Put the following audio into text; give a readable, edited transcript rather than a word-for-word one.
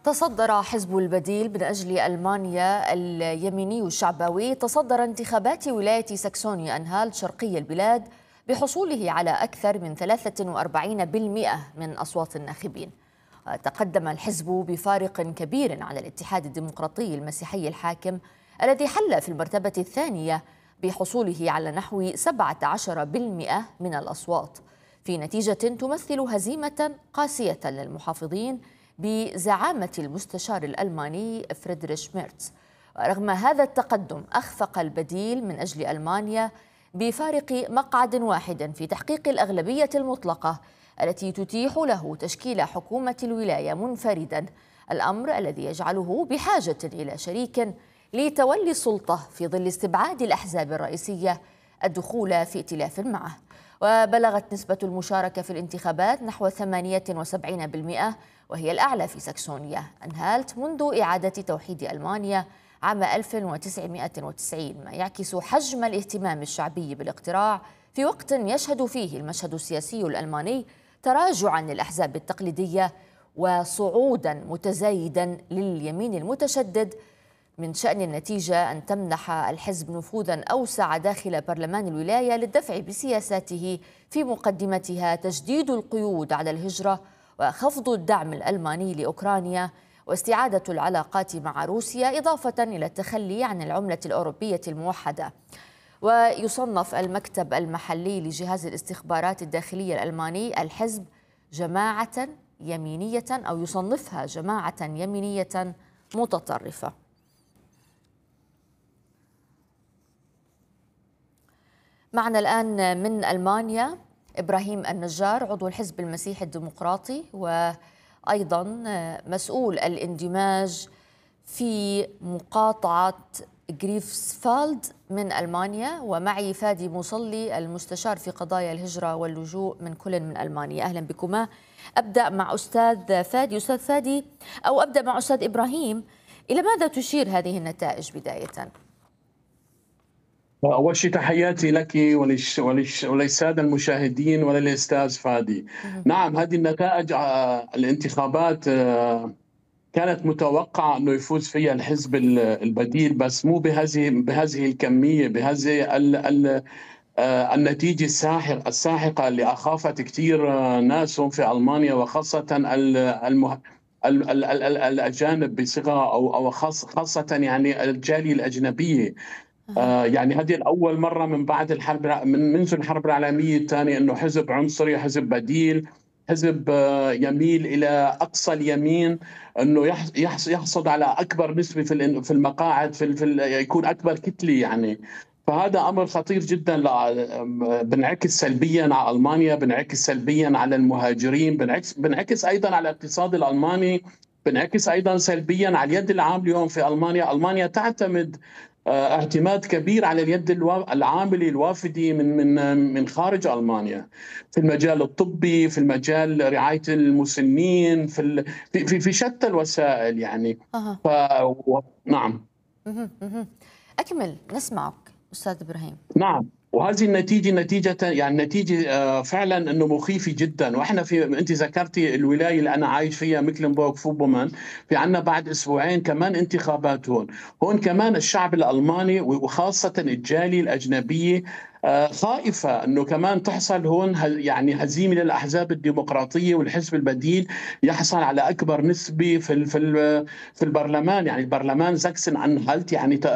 تصدر حزب البديل من أجل ألمانيا اليميني الشعبوي تصدر انتخابات ولاية ساكسونيا أنهالت شرقي البلاد بحصوله على أكثر من 43% من أصوات الناخبين. تقدم الحزب بفارق كبير على الاتحاد الديمقراطي المسيحي الحاكم الذي حل في المرتبة الثانية بحصوله على نحو 17% من الأصوات، في نتيجة تمثل هزيمة قاسية للمحافظين بزعامة المستشار الألماني فريدريش ميرتز. رغم هذا التقدم أخفق البديل من أجل ألمانيا بفارق مقعد واحد في تحقيق الأغلبية المطلقة التي تتيح له تشكيل حكومة الولاية منفردا، الأمر الذي يجعله بحاجة إلى شريك لتولي السلطة في ظل استبعاد الأحزاب الرئيسية الدخول في ائتلاف معه. وبلغت نسبة المشاركة في الانتخابات نحو 78%، وهي الأعلى في ساكسونيا أنهالت منذ إعادة توحيد ألمانيا عام 1990، ما يعكس حجم الاهتمام الشعبي بالاقتراع في وقت يشهد فيه المشهد السياسي الألماني تراجعا للأحزاب التقليدية وصعودا متزايدا لليمين المتشدد. من شأن النتيجة أن تمنح الحزب نفوذا أوسع داخل برلمان الولاية للدفع بسياساته، في مقدمتها تجديد القيود على الهجرة وخفض الدعم الألماني لأوكرانيا واستعادة العلاقات مع روسيا، إضافة إلى التخلي عن العملة الأوروبية الموحدة. ويصنف المكتب المحلي لجهاز الاستخبارات الداخلية الألماني الحزب جماعة يمينية، أو يصنفها جماعة يمينية متطرفة. معنا الآن من ألمانيا إبراهيم النجار، عضو الحزب المسيحي الديمقراطي وأيضا مسؤول الاندماج في مقاطعة غريفسفالد من ألمانيا، ومعي فادي مصلي المستشار في قضايا الهجرة واللجوء من كل من ألمانيا. أهلا بكما. أبدأ مع أستاذ فادي أو أبدأ مع أستاذ إبراهيم. إلى ماذا تشير هذه النتائج بداية؟ أول شيء تحياتي لك وللسادة المشاهدين وللأستاذ فادي. نعم، هذه النتائج الانتخابات كانت متوقعة أنه يفوز فيها الحزب البديل، بس مو بهذه الكمية، بهذه النتيجة الساحقة اللي أخافت كثير ناس في ألمانيا، وخاصة الأجانب بصيغة أو خاصة يعني الجالية الأجنبية. يعني هذه الأول مرة من بعد الحرب، منذ الحرب العالمية الثانية، أنه حزب عنصري، حزب بديل، حزب يميل إلى أقصى اليمين، أنه يحصد على أكبر نسبة في المقاعد، يكون أكبر كتلة يعني. فهذا أمر خطير جدا، بنعكس سلبيا على ألمانيا، بنعكس سلبيا على المهاجرين، بنعكس أيضا على الاقتصاد الألماني، بنعكس أيضا سلبيا على اليد العاملة اليوم في ألمانيا. ألمانيا تعتمد اعتماد كبير على اليد العاملة الوافدة من خارج ألمانيا، في المجال الطبي، في المجال رعاية المسنين، في شتى الوسائل يعني. نعم. أكمل، نسمعك أستاذ إبراهيم. نعم، وهذه النتيجة يعني نتيجة فعلا انه مخيفة جدا. واحنا انت ذكرتي الولاية اللي انا عايش فيها مكلنبورغ فوبومان، في عندنا بعد اسبوعين كمان انتخابات هون كمان الشعب الالماني وخاصة الجالية الاجنبية خائفة انه كمان تحصل هون يعني هزيمة للاحزاب الديمقراطية، والحزب البديل يحصل على اكبر نسبة في البرلمان، يعني البرلمان ساكسن انهالت يعني